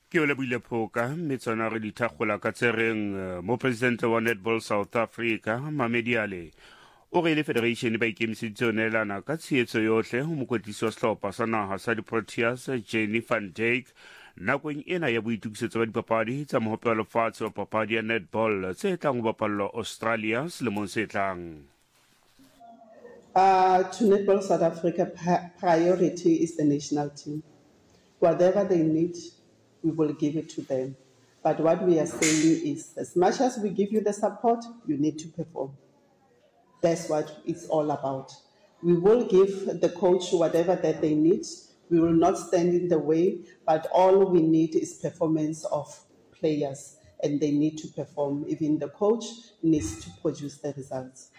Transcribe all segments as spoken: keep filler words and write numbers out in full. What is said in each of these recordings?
Ke o lebile phoka metsana re di thakgola ka tsereng mo president wa Netball South Africa Mamediale o re le federation ba ikemisitse o neelana ka tsheetso yohle ho mokwetlisi wa sehlopha sa naha sa di-Proteas Jenny van Dijk nakong ena ya boitukisetso ba dipapadi tsa mohope wa lefatshe wa papadi ya netball tse tlang ho bapallwa Australia selemong se tlang. Uh, to Netball South Africa, priority is the national team. Whatever they need, we will give it to them. But what we are saying is, as much as we give you the support, you need to perform. That's what it's all about. We will give the coach whatever that they need. We will not stand in the way, but all we need is performance of players, and they need to perform. Even the coach needs to produce the results.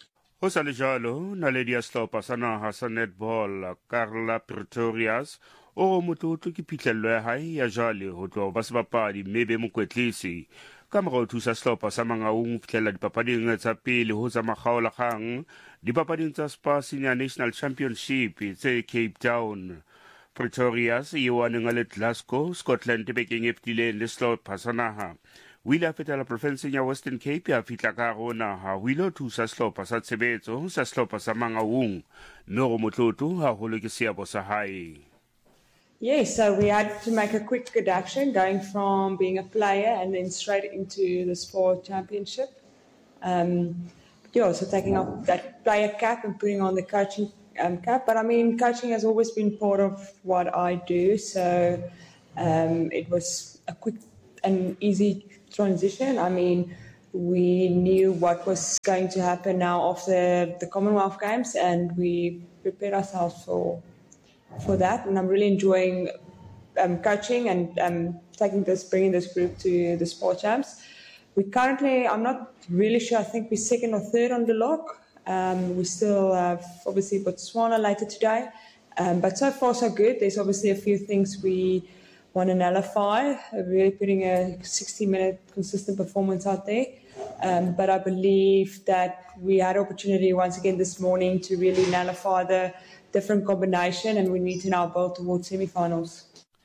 Ho sa le jalo, naledi ya sehlopha sa naha sa netball Carla Pretorius o motlotlo ke phitlhello ya hae ya jale ho tloha ba sebapadi mme be mokwetlisi ka mora ho thusa sehlopha sa Mangaung ho fihlella dipapading tsa pele ho tsa makgaolakgang dipapading tsa Spa Senior National Championship tse Cape Town. Pretorius e waneng le Glasgow, Scotland bekeng e fetileng le sehlopha sa naha o ile a fetela profenseng ya Western Cape ya fihla ka hare ho naha o ile ho thusa sehlopha sa tshebetso sa sehlopha sa Mangaung mme go motlotlo haholo ke seabo sa hae. Yes, so we had to make a quick adaptation going from being a player and then straight into the sport championship. Um, yeah, so taking off that player cap and putting on the coaching um, cap. But I mean, coaching has always been part of what I do. So um, it was a quick and easy transition. I mean, we knew what was going to happen now after the Commonwealth Games and we prepared ourselves for for that, and I'm really enjoying um, coaching and um, taking this, bringing this group to the Sport Champs. We currently, I'm not really sure, I think we're second or third on the log. Um, we still have obviously Botswana later today, um, but so far so good. There's obviously a few things we want to nullify, really putting a sixty minute consistent performance out there. Um, but I believe that we had opportunity once again this morning to really nullify the different combination, and we need to now build towards semi-finals.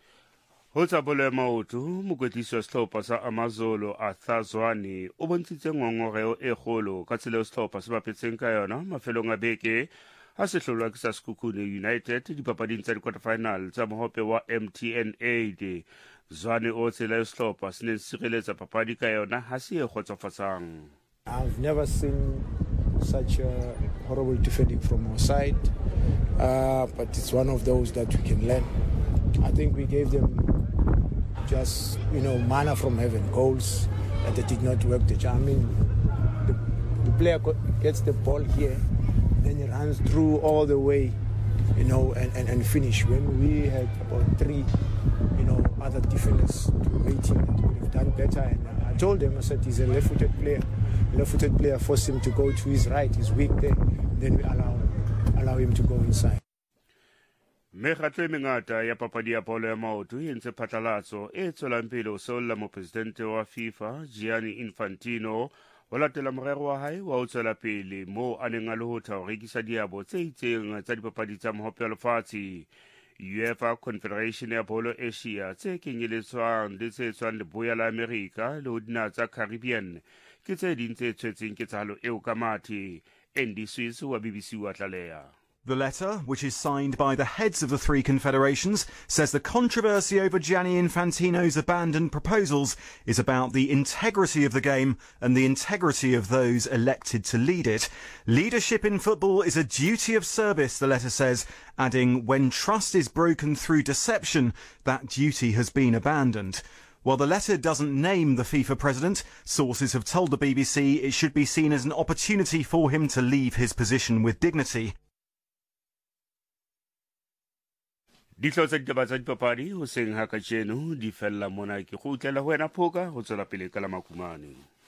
Ho tsa bolo ya maoto mokwetlisi wa sehlopha sa Amazulu Arthur Zwane o bontshitse ngongoreo e kgolo ka tsela ya sehlopha se bapetseng ka yona mafelong a beke ha se hlolwa ke sa Sekhukhune United dipapading tsa di-quarterfinal tsa mohope wa M T N eight. Zwane o tsela ya sehlopha se ne se sireletsa papadi ka yona ha se e kgotsofatsang. I've never seen such a horrible defending from our side, uh, but it's one of those that we can learn. I think we gave them just, you know, manna from heaven, goals that they did not work. The, I mean, the, the player gets the ball here, then he runs through all the way, you know, and, and, and finish. When we had about three, you know, other defenders waiting, that would have done better. And I told them, I said, he's a left-footed player. Left-footed player, force him to go to his right, he's weak there, then we allow allow him to go inside. Mekgatlo e mengata ya papadi ya bolo ya maoto e ntse phatlalatso e tswelang pele ho solla mopresidente wa FIFA Gianni Infantino ho latela morero wa hae wa ho tswela pele moo a neng a le ho tha ho rekisa diabo tse itseng tsa dipapadi tsa mohope wa lefatshe. UEFA Confederation ya Bolo Asia tse kenyeletswang le tse tswang Leboya la America le ho dinaha tsa Caribbean ke tse ding tse tshwetseng ketsahalo eo ka mathe. Andy Swiss wa B B C wa tlaleha. The letter, which is signed by the heads of the three confederations, says the controversy over Gianni Infantino's abandoned proposals is about the integrity of the game and the integrity of those elected to lead it. Leadership in football is a duty of service, the letter says, adding, when trust is broken through deception, that duty has been abandoned. While the letter doesn't name the FIFA president, sources have told the B B C it should be seen as an opportunity for him to leave his position with dignity. Ditlo tsa ditaba tsa dipapadi ho seng ha kajeno di fella mona ke go utlela ho wena phoka ho tswela pele ka la makumane.